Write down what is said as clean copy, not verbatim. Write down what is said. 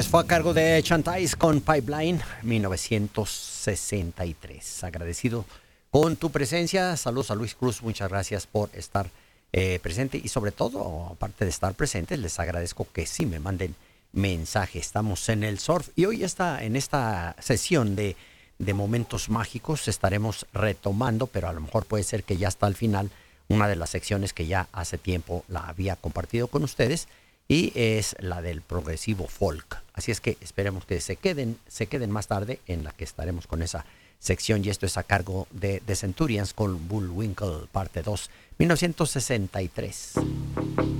Fue a cargo de Chantais con Pipeline 1963. Agradecido con tu presencia. Saludos a Luis Cruz. Muchas gracias por estar presente y sobre todo, aparte de estar presentes, les agradezco que sí me manden mensaje. Estamos en el surf y hoy en esta sesión de momentos mágicos estaremos retomando, pero a lo mejor puede ser que ya está al final, una de las secciones que ya hace tiempo la había compartido con ustedes y es la del progresivo folk. Así es que esperemos que se queden más tarde en la que estaremos con esa sección y esto es a cargo de The Centurions con Bullwinkle parte 2, 1963.